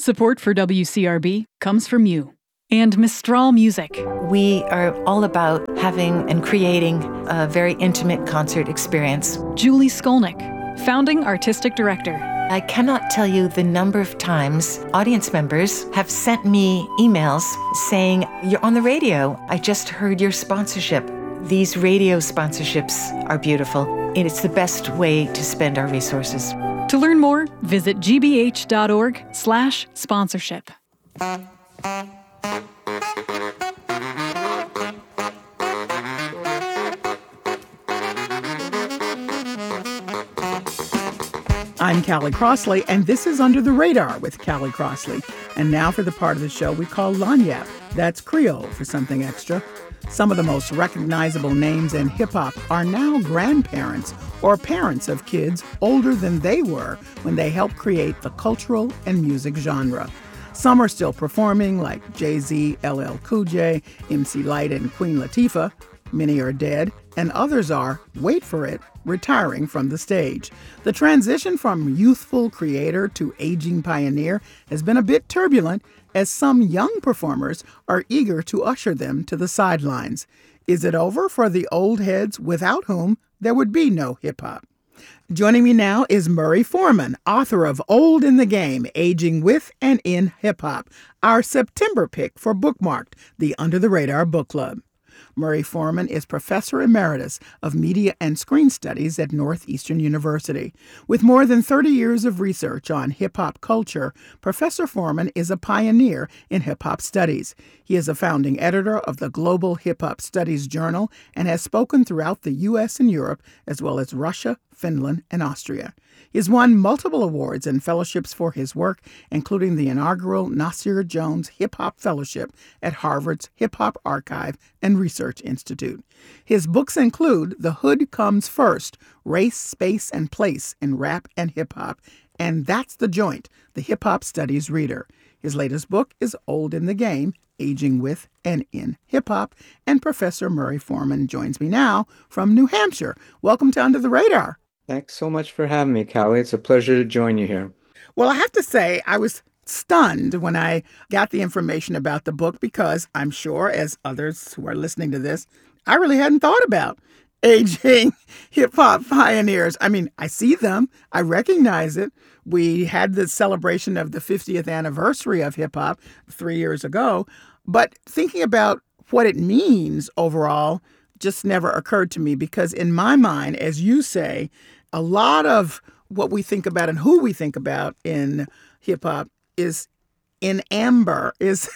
Support for WCRB comes from you and Mistral Music. We are all about having and creating a very intimate concert experience. Julie Skolnick, founding artistic director. I cannot tell you the number of times audience members have sent me emails saying, "You're on the radio. I just heard your sponsorship." These radio sponsorships are beautiful, and it's the best way to spend our resources. To learn more, visit gbh.org/sponsorship. I'm Callie Crossley, and this is Under the Radar with Callie Crossley. And now for the part of the show we call Lagniappe. That's Creole for something extra. Some of the most recognizable names in hip-hop are now grandparents or parents of kids older than they were when they helped create the cultural and music genre. Some are still performing, like Jay-Z, LL Cool J, MC Lyte, and Queen Latifah. Many are dead, and others are, wait for it, retiring from the stage. The transition from youthful creator to aging pioneer has been a bit turbulent, as some young performers are eager to usher them to the sidelines. Is it over for the old heads without whom there would be no hip-hop? Joining me now is Murray Foreman, author of Old in the Game, Aging with and in Hip-Hop, our September pick for Bookmarked, the Under the Radar Book Club. Murray Foreman is Professor Emeritus of Media and Screen Studies at Northeastern University. With more than 30 years of research on hip-hop culture, Professor Foreman is a pioneer in hip-hop studies. He is a founding editor of the Global Hip-Hop Studies Journal and has spoken throughout the U.S. and Europe, as well as Russia, Finland, and Austria. He has won multiple awards and fellowships for his work, including the inaugural Nasir Jones Hip Hop Fellowship at Harvard's Hip Hop Archive and Research Institute. His books include The Hood Comes First, Race, Space, and Place in Rap and Hip Hop, and That's the Joint, the Hip Hop Studies Reader. His latest book is Old in the Game, Aging with and in Hip Hop, and Professor Murray Foreman joins me now from New Hampshire. Welcome to Under the Radar. Thanks so much for having me, Callie. It's a pleasure to join you here. Well, I have to say, I was stunned when I got the information about the book because I'm sure, as others who are listening to this, I really hadn't thought about aging hip-hop pioneers. I mean, I see them. I recognize it. We had the celebration of the 50th anniversary of hip-hop 3 years ago. But thinking about what it means overall just never occurred to me because in my mind, as you say, a lot of what we think about and who we think about in hip-hop is in amber,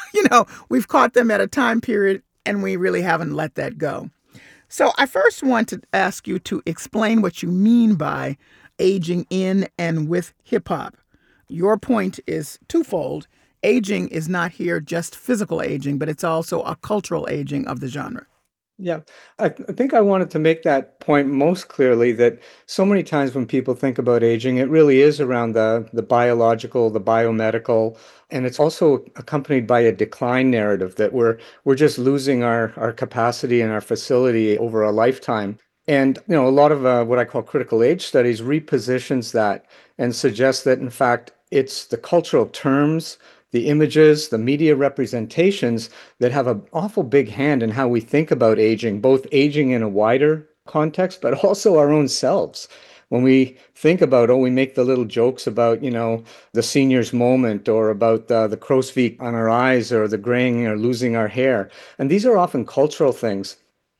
we've caught them at a time period and we really haven't let that go. So I first want to ask you to explain what you mean by aging in and with hip-hop. Your point is twofold. Aging is not here just physical aging, but it's also a cultural aging of the genre. Yeah, I think I wanted to make that point most clearly that so many times when people think about aging, it really is around the biological, the biomedical, and it's also accompanied by a decline narrative that we're just losing our capacity and our facility over a lifetime. And, a lot of what I call critical age studies repositions that and suggests that, in fact, it's the cultural terms, the images, the media representations that have an awful big hand in how we think about aging, both aging in a wider context, but also our own selves. When we think about, we make the little jokes about, the senior's moment or about the crow's feet on our eyes or the graying or losing our hair. And these are often cultural things.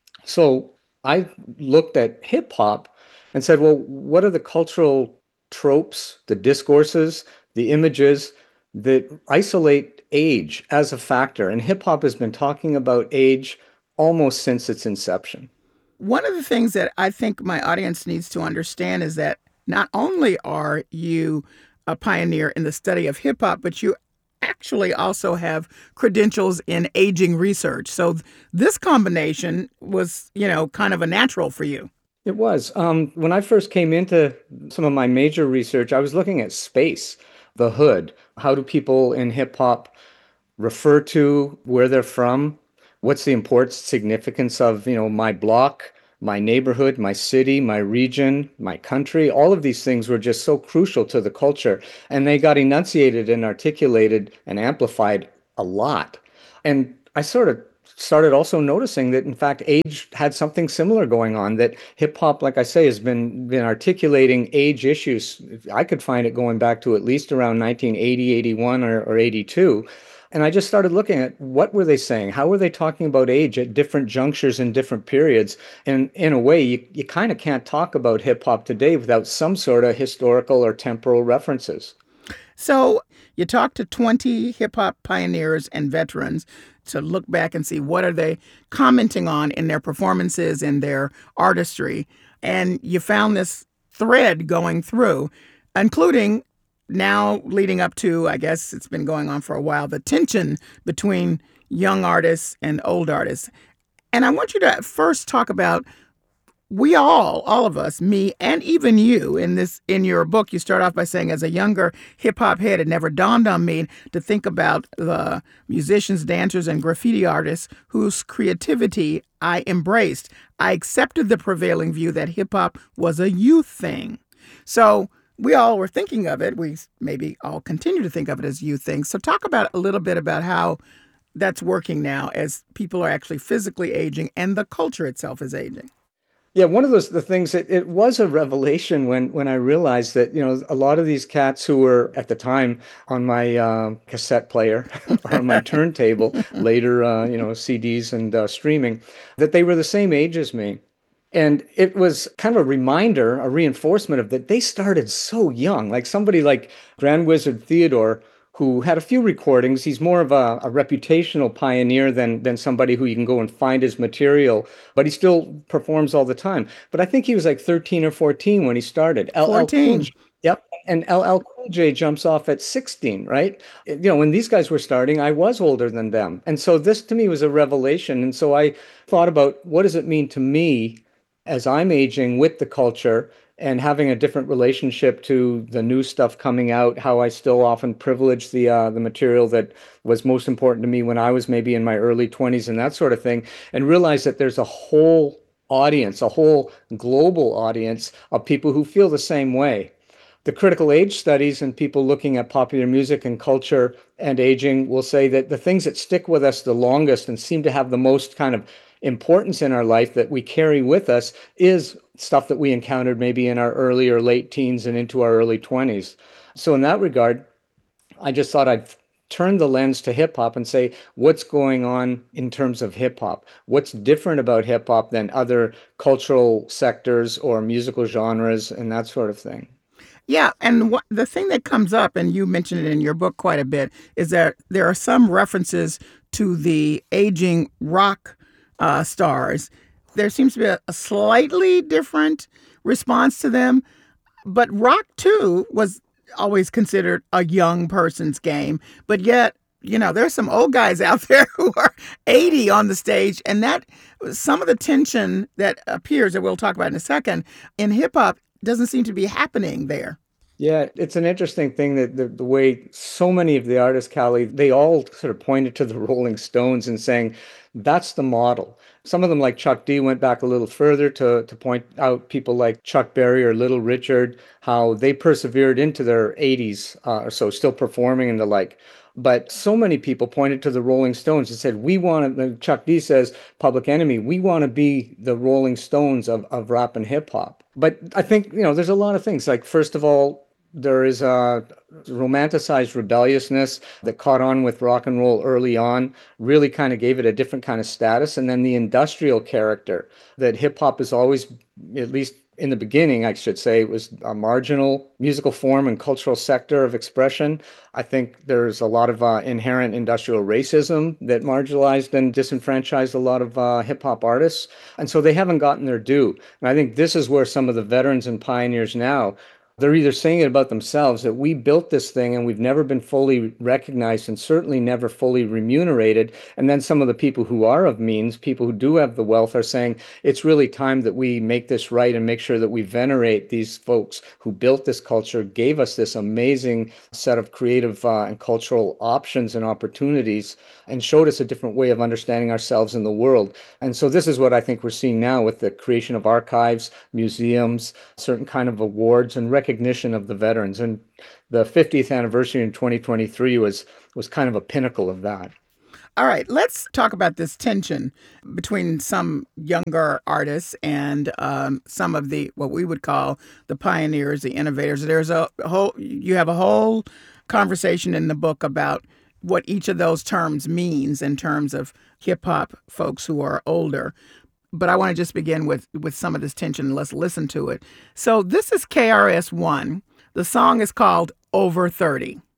So I looked at hip hop and said, well, what are the cultural tropes, the discourses, the images that isolate age as a factor? And hip hop has been talking about age almost since its inception. One of the things that I think my audience needs to understand is that not only are you a pioneer in the study of hip hop, but you actually also have credentials in aging research. So this combination was, kind of a natural for you. It was. When I first came into some of my major research, I was looking at space, the hood. How do people in hip hop refer to where they're from? What's the importance, significance of, my block, my neighborhood, my city, my region, my country. All of these things were just so crucial to the culture. And they got enunciated and articulated and amplified a lot. And I sort of started also noticing that, in fact, age had something similar going on, that hip hop, like I say, has been articulating age issues. I could find it going back to at least around 1980, 81, or 82. And I just started looking at what were they saying? How were they talking about age at different junctures in different periods? And in a way, you kind of can't talk about hip hop today without some sort of historical or temporal references. So you talk to 20 hip hop pioneers and veterans to look back and see what are they commenting on in their performances, in their artistry. And you found this thread going through, including now leading up to, I guess it's been going on for a while, the tension between young artists and old artists. And I want you to first talk about, we all of us, me and even you, in your book, you start off by saying, as a younger hip hop head, it never dawned on me to think about the musicians, dancers, and graffiti artists whose creativity I embraced. I accepted the prevailing view that hip hop was a youth thing. So we all were thinking of it. We maybe all continue to think of it as youth things. So talk about a little bit about how that's working now as people are actually physically aging and the culture itself is aging. Yeah, one of the things that it was a revelation when I realized that, a lot of these cats who were at the time on my cassette player or on my turntable, later, CDs and streaming, that they were the same age as me. And it was kind of a reminder, a reinforcement of that they started so young. Like somebody like Grand Wizard Theodore, who had a few recordings. He's more of a reputational pioneer than somebody who you can go and find his material, but he still performs all the time. But I think he was like 13 or 14 when he started. 14. Yep. And LL Cool J jumps off at 16, right? When these guys were starting, I was older than them. And so this to me was a revelation. And so I thought about, what does it mean to me as I'm aging with the culture and having a different relationship to the new stuff coming out, how I still often privilege the material that was most important to me when I was maybe in my early 20s and that sort of thing, and realize that there's a whole audience, a whole global audience of people who feel the same way. The critical age studies and people looking at popular music and culture and aging will say that the things that stick with us the longest and seem to have the most kind of importance in our life that we carry with us is stuff that we encountered maybe in our early or late teens and into our early 20s. So in that regard, I just thought I'd turn the lens to hip hop and say, what's going on in terms of hip hop? What's different about hip hop than other cultural sectors or musical genres and that sort of thing? Yeah, and the thing that comes up, and you mentioned it in your book quite a bit, is that there are some references to the aging rock stars. There seems to be a slightly different response to them, but rock too was always considered a young person's game. But yet, there's some old guys out there who are 80 on the stage, and that some of the tension that appears, that we'll talk about in a second, in hip hop doesn't seem to be happening there. Yeah, it's an interesting thing that the way so many of the artists, Callie, they all sort of pointed to the Rolling Stones and saying, that's the model. Some of them, like Chuck D, went back a little further to point out people like Chuck Berry or Little Richard, how they persevered into their 80s or so, still performing and the like. But so many people pointed to the Rolling Stones and said, we want to, Chuck D says, Public Enemy, we want to be the Rolling Stones of rap and hip hop. But I think, there's a lot of things. Like, first of all, there is a romanticized rebelliousness that caught on with rock and roll early on, really kind of gave it a different kind of status. And then the industrial character that hip hop is always, at least in the beginning, I should say, it was a marginal musical form and cultural sector of expression. I think there's a lot of inherent industrial racism that marginalized and disenfranchised a lot of hip hop artists. And so they haven't gotten their due. And I think this is where some of the veterans and pioneers now They're either saying it about themselves that we built this thing and we've never been fully recognized and certainly never fully remunerated. And then some of the people who are of means, people who do have the wealth, are saying it's really time that we make this right and make sure that we venerate these folks who built this culture, gave us this amazing set of creative and cultural options and opportunities, and showed us a different way of understanding ourselves in the world. And so this is what I think we're seeing now with the creation of archives, museums, certain kind of awards and recognition of the veterans. And the 50th anniversary in 2023 was kind of a pinnacle of that. All right, let's talk about this tension between some younger artists and some of the, what we would call the pioneers, the innovators. You have a whole conversation in the book about what each of those terms means in terms of hip hop folks who are older. But I want to just begin with some of this tension. Let's listen to it. So this is KRS-One. The song is called Over 30.